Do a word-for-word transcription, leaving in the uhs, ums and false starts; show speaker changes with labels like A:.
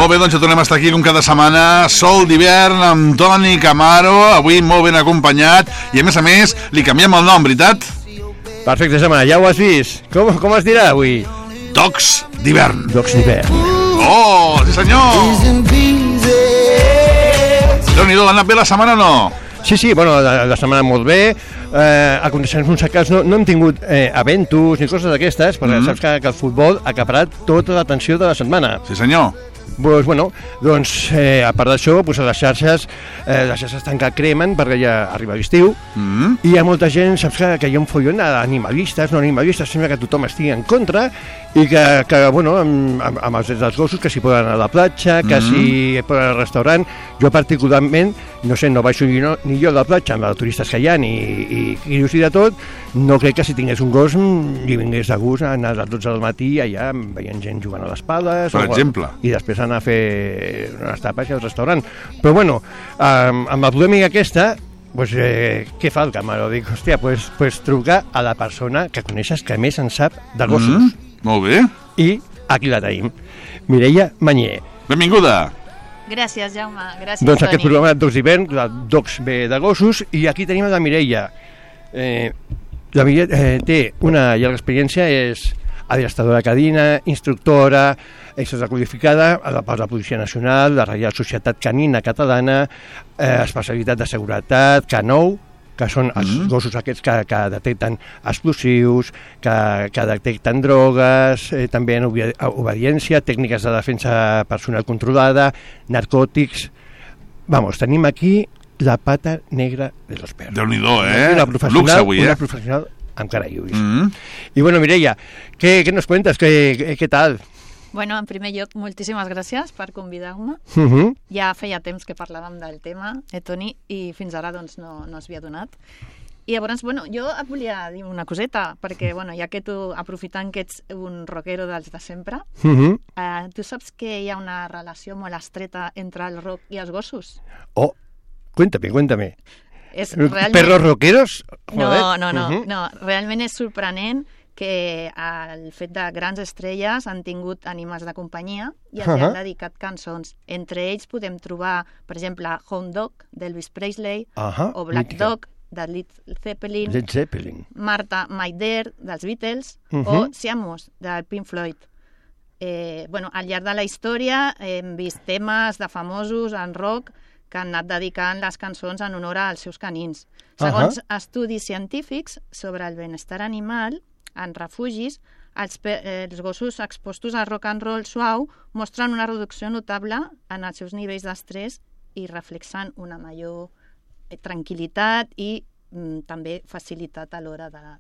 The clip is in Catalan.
A: Molt bé, doncs ja tornem a estar aquí com cada setmana. Sol d'hivern amb Toni Camaro, avui molt ben acompanyat. I a més a més, li canviem el nom, veritat?
B: Perfecte, Gemma, ja ho has vist. Com, com es dirà avui?
A: Docs d'hivern.
B: Docs d'hivern.
A: Oh, sí senyor. Déu-n'hi-do, l'ha anat bé la setmana o no?
B: Sí, sí, bueno, la, la setmana molt bé. Eh, aconteixements musicals no, no hem tingut eh, eventos ni coses d'aquestes, perquè mm-hmm. saps que, que el futbol ha acaparat tota l'atenció de la setmana.
A: Sí senyor.
B: Pues, bueno, doncs, eh, a part d'això, pues, les xarxes eh, les xarxes estan que cremen perquè ja arriba l'estiu
A: mm.
B: i hi ha molta gent, saps que, que hi ha un follon d'animalistes, no animalistes, sembla que tothom estigui en contra i que, que bueno, amb, amb, amb els drets dels gossos, que s'hi poden anar a la platja, que mm. s'hi poden anar al restaurant. Jo particularment, no sé, no vaig ni, no, ni jo a la platja amb els turistes que hi ha i, i, i dius i de tot, no crec que si tingués un gos li vingués de gust a anar a les dotze del matí allà veient gent jugant a les pales
A: per
B: o,
A: exemple,
B: i després anar a fer unes tapes al restaurant. Però bueno, amb, amb la polèmica aquesta, pues, eh, què fa el Camaro? Dic, hòstia, pues, pues trucar a la persona que coneixes que més en sap de gossos.
A: Mm, molt bé.
B: I aquí la tenim, Mireia Mañé.
A: Benvinguda.
C: Gràcies, Jaume. Gràcies,
B: doncs
C: Toni.
B: Aquest programa de Docs d'hivern, de Docs bé de gossos, i aquí tenim la Mireia. Eh, la Mireia eh, té una llarga experiència, és adestradora canina, instructora, extra qualificada a la, per la Policia Nacional, la Reial Societat Canina Catalana, eh, especialitat de seguretat, C A N O U, que són els mm. gossos aquests que, que detecten explosius, que, que detecten drogues, eh, també en obe obediència, tècniques de defensa personal controlada, narcòtics. Vamos, tenim aquí la pata negra de los perros.
A: Déu-n'hi-do, eh?
B: Una professional,
A: Lux avui, eh?
B: Una professional amb carayubis.
A: Mm.
B: Y bueno, Mireia, ¿qué, qué nos cuentas? ¿Qué, qué, qué tal?
C: Bueno, en primer lloc, moltíssimes gràcies per convidar-me.
B: Uh -huh.
C: Ja feia temps que parlàvem del tema, eh, Toni, i fins ara doncs, no, no s'havia donat. I llavors, bueno, jo et volia dir una coseta, perquè, bueno, ja que tu, aprofitant que ets un rockero dels de sempre,
B: uh -huh.
C: eh, tu saps que hi ha una relació molt estreta entre el rock i els gossos?
B: Oh, cuéntame, cuéntame.
C: És realment...
B: ¿Perros rockeros? Joder.
C: No, no, no,
B: uh -huh.
C: no. Realment és sorprenent que el fet de grans estrelles han tingut animals de companyia i els uh -huh. han dedicat cançons. Entre ells podem trobar, per exemple, Hound Dog, d'Elvis Presley,
B: uh -huh.
C: o Black
B: Mítica.
C: Dog, de Led Zeppelin,
B: Led Zeppelin.
C: Martha My Dear, dels Beatles, uh -huh. o Seamus, de Pink Floyd. Eh, bueno, al llarg de la història hem vist temes de famosos en rock que han anat dedicant les cançons en honor als seus canins. Segons uh -huh. estudis científics sobre el benestar animal, en refugis, els, els gossos expostos al rock and roll suau mostren una reducció notable en els seus nivells d'estrès i reflexant una major tranquil·litat i mm, també facilitat a l'hora de,